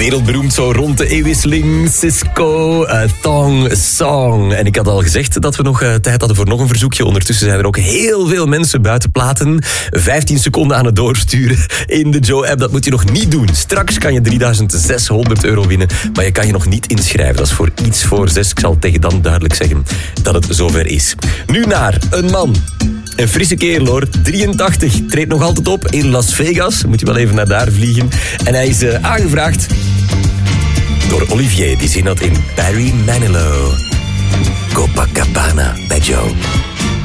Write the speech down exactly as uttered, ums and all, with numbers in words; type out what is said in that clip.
Wereldberoemd zo rond de eeuwwisseling. Cisco, uh, Thong Song. En ik had al gezegd dat we nog uh, tijd hadden voor nog een verzoekje. Ondertussen zijn er ook heel veel mensen buiten platen. vijftien seconden aan het doorsturen in de Joe-app. Dat moet je nog niet doen. Straks kan je drieduizend zeshonderd euro winnen. Maar je kan je nog niet inschrijven. Dat is voor iets voor zes. Ik zal tegen dan duidelijk zeggen dat het zover is. Nu naar een man. Een frisse kerel hoor, drieëntachtig, treedt nog altijd op in Las Vegas. Moet je wel even naar daar vliegen. En hij is uh, aangevraagd door Olivier, die zin had in Barry Manilow. Copacabana bij Joe.